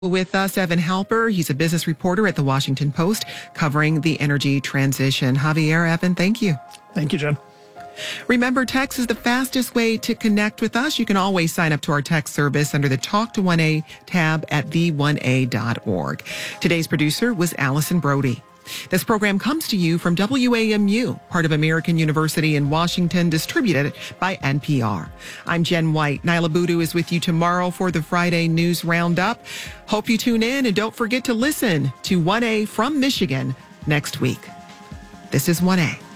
With us, Evan Halper. He's a business reporter at the Washington Post covering the energy transition. Javier, Evan, thank you. Thank you, Jen. Remember, text is the fastest way to connect with us. You can always sign up to our text service under the Talk to 1A tab at v1a.org. Today's producer was Allison Brody. This program comes to you from WAMU, part of American University in Washington, distributed by NPR. I'm Jen White. Nyla Boodoo is with you tomorrow for the Friday News Roundup. Hope you tune in and don't forget to listen to 1A from Michigan next week. This is 1A.